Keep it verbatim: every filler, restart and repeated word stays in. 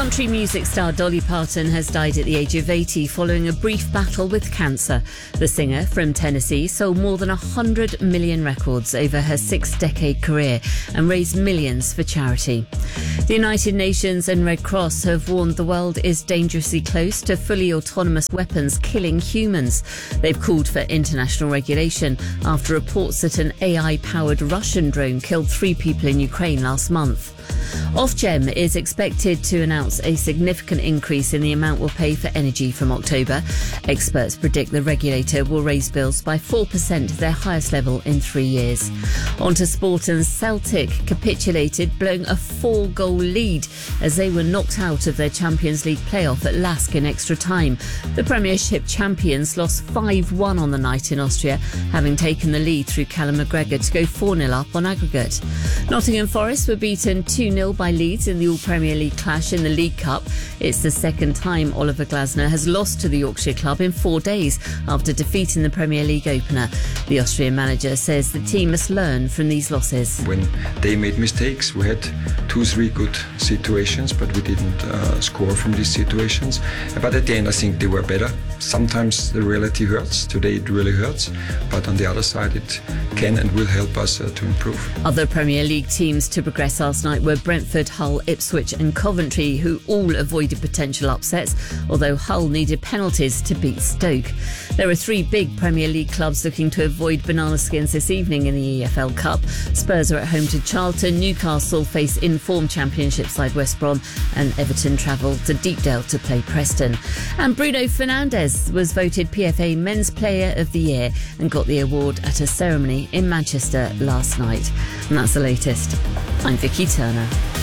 Country music star Dolly Parton has died at the age of eighty following a brief battle with cancer. The singer from Tennessee sold more than one hundred million records over her six-decade career and raised millions for charity. The United Nations and Red Cross have warned the world is dangerously close to fully autonomous weapons killing humans. They've called for international regulation after reports that an A I-powered Russian drone killed three people in Ukraine last month. Ofgem is expected to announce a significant increase in the amount we'll pay for energy from October. Experts predict the regulator will raise bills by four percent to their highest level in three years. On to sport, and Celtic capitulated, blowing a four-goal lead as they were knocked out of their Champions League playoff at Lask in extra time. The Premiership champions lost five one on the night in Austria, having taken the lead through Callum McGregor to go four nil up on aggregate. Nottingham Forest were beaten two nil by Leeds in the All-Premier League clash in the League Cup. It's the second time Oliver Glasner has lost to the Yorkshire club in four days after defeating the Premier League opener. The Austrian manager says the team must learn from these losses. When they made mistakes, we had two, three good situations, but we didn't uh, score from these situations. But at the end, I think they were better. Sometimes the reality hurts. Today it really hurts. But on the other side, it can and will help us uh, to improve. Other Premier League teams to progress last night were Brentford, Hull, Ipswich and Coventry, who all avoided potential upsets, although Hull needed penalties to beat Stoke. There are three big Premier League clubs looking to avoid banana skins this evening in the E F L Cup. Spurs are at home to Charlton, Newcastle face in-form Championship side West Brom, and Everton travel to Deepdale to play Preston. And Bruno Fernandes was voted P F A Men's Player of the Year and got the award at a ceremony in Manchester last night. And that's the latest. I'm Vicky Turner.